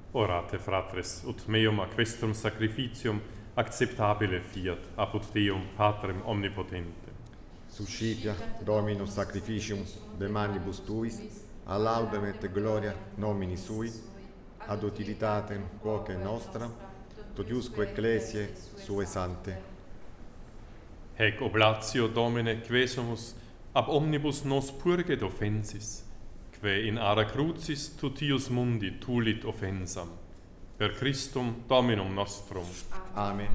Orate, fratres, ut meum a questum sacrificium acceptabile fiat apud Deum Patrem omnipotentem. Suscipia Dominus sacrificium de manibus tuis, a laudem et gloria nomini sui, ad utilitatem quoque nostra, totiusque ecclesiae sue sante. Hec oblatio Domine quesumus ab omnibus nos purget offensis, que in ara crucis tutius mundi tulit offensam. Per Christum Dominum nostrum. Amen.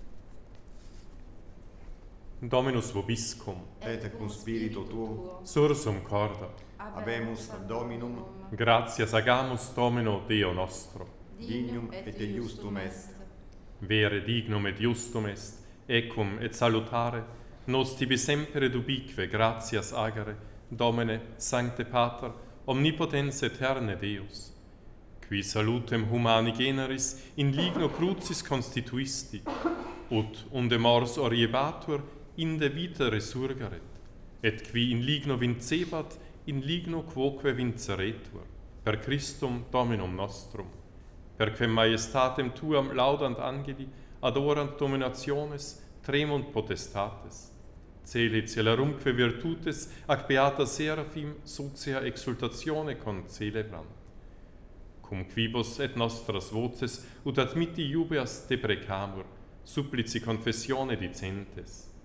Dominus vobiscum. Et cum spiritu tuo, Sursum corda. habemus Dominum, Gratias agamus Domino Deo nostro. dignum et justum est. Vere dignum et justum est, ecum et salutare, nos tibi semper ubique gratias agere, Domine, Sancte Pater, omnipotens aeterne Deus, qui salutem humani generis in ligno crucis constituisti, ut unde mors oriebatur inde vita resurgeret, et qui in ligno vincebat in ligno quoque vinceretur, per Christum Dominum nostrum, perquem majestatem tuam laudant angeli, adorant dominationes, tremunt potestates, celi celerumque virtutes, ac beata seraphim socia exultatione concelebrant. Cum quibus et nostras voces ut admitti iubeas deprecamur, supplici confessione dicentes.